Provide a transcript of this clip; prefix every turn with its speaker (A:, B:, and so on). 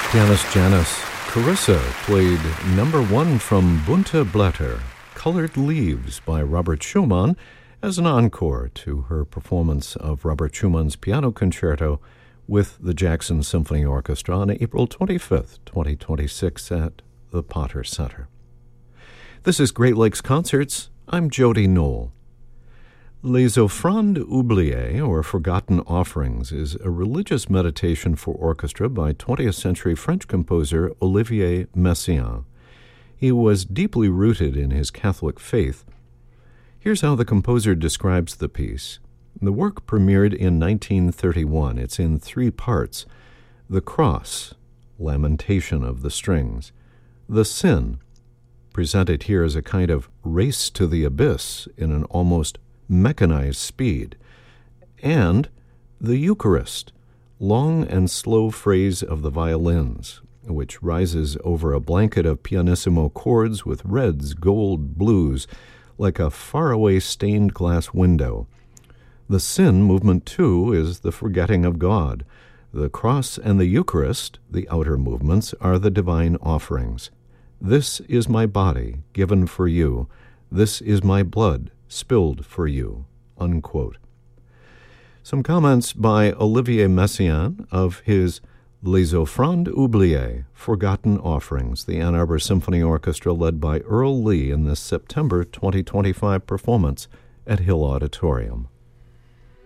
A: Pianist Janis Carissa played number 1 from Bunte Blätter, Colored Leaves by Robert Schumann, as an encore to her performance of Robert Schumann's piano concerto with the Jackson Symphony Orchestra on April 25th, 2026 at the Potter Center. This is Great Lakes Concerts. I'm Jody Knoll. Les Offrandes Oubliées, or Forgotten Offerings, is a religious meditation for orchestra by 20th century French composer Olivier Messiaen. He was deeply rooted in his Catholic faith. Here's how the composer describes the piece. The work premiered in 1931. It's in 3 parts. The Cross, lamentation of the strings. The Sin, presented here as a kind of race to the abyss in an almost mechanized speed, and the Eucharist, long and slow phrase of the violins, which rises over a blanket of pianissimo chords with reds, gold, blues, like a faraway stained glass window. The Sin, movement 2, is the forgetting of God. The Cross and the Eucharist, the outer movements, are the divine offerings. This is my body, given for you. This is my blood, spilled for you, unquote. Some comments by Olivier Messiaen of his Les Offrandes Oubliées, Forgotten Offerings, the Ann Arbor Symphony Orchestra led by Earl Lee in this September 2025 performance at Hill Auditorium.